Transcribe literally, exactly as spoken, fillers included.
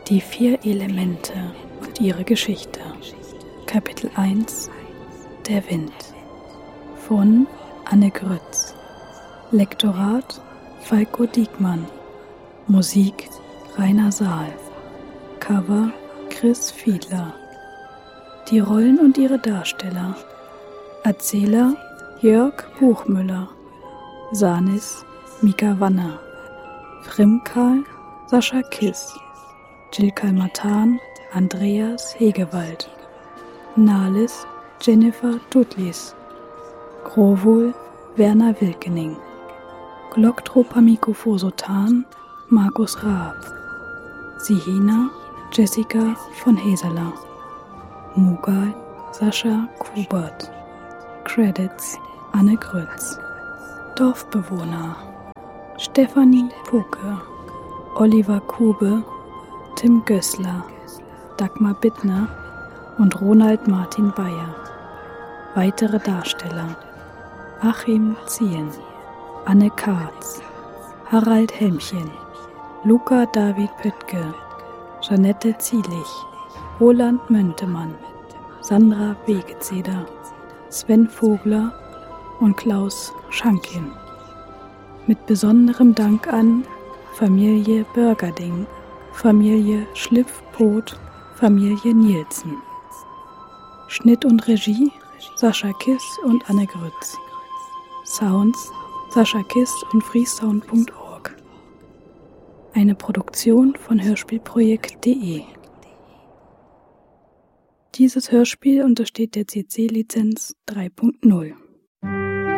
Die vier Elemente und ihre Geschichte. Kapitel eins. Der Wind. Von Anne Grütz. Lektorat Falko Diekmann. Musik Rainer Saal. Cover Chris Fiedler. Die Rollen und ihre Darsteller. Erzähler Jörg Buchmüller. Sanis Mika Wanner. Frimkal Sascha Kiss. Jill Kalmatan Andreas Hegewald. Nalis Jennifer Tutlis. Grovul Werner Wilkening. Glocktropamycophosotan Markus Raab. Sihina Jessica von Heseler. Mughal Sascha Kubert. Credits Anne Grütz. Dorfbewohner Stefanie Puke. Oliver Kube, Tim Gößler, Dagmar Bittner und Ronald Martin Bayer. Weitere Darsteller: Achim Ziehen, Anne Karz, Harald Helmchen, Luca David Pöttke, Jeanette Zielich, Roland Möntemann, Sandra Wegezeder, Sven Vogler und Klaus Schankin. Mit besonderem Dank an Familie Börgerding, Familie Schlipfpot, Familie Nielsen. Schnitt und Regie Sascha Kiss und Anne Grütz. Sounds Sascha Kiss und freesound punkt org. Eine Produktion von hörspielprojekt punkt de. Dieses Hörspiel untersteht der C C Lizenz drei punkt null.